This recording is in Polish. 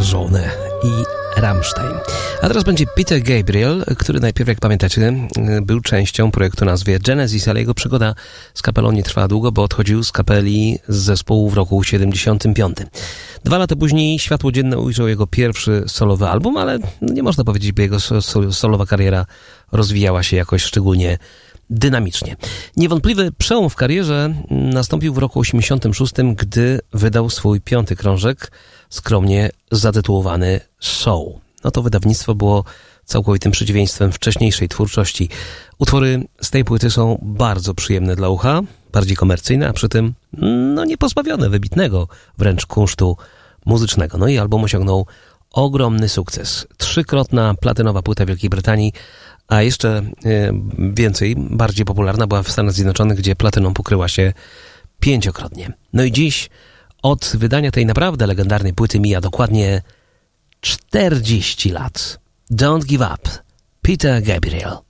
żonę i Rammstein. A teraz będzie Peter Gabriel, który najpierw, jak pamiętacie, był częścią projektu o nazwie Genesis, ale jego przygoda z kapelą nie trwała długo, bo odchodził z kapeli z zespołu w roku 75. 2 lata później światło dzienne ujrzał jego pierwszy solowy album, ale nie można powiedzieć, by jego solowa kariera rozwijała się jakoś szczególnie dynamicznie. Niewątpliwy przełom w karierze nastąpił w roku 86, gdy wydał swój 5. krążek, skromnie zatytułowany Show. No to wydawnictwo było całkowitym przeciwieństwem wcześniejszej twórczości. Utwory z tej płyty są bardzo przyjemne dla ucha, bardziej komercyjne, a przy tym nie pozbawione wybitnego wręcz kunsztu muzycznego. No i album osiągnął ogromny sukces. 3-krotna platynowa płyta Wielkiej Brytanii, a jeszcze więcej, bardziej popularna była w Stanach Zjednoczonych, gdzie platyną pokryła się 5-krotnie. No i dziś od wydania tej naprawdę legendarnej płyty mija dokładnie 40 lat. Don't Give Up, Peter Gabriel.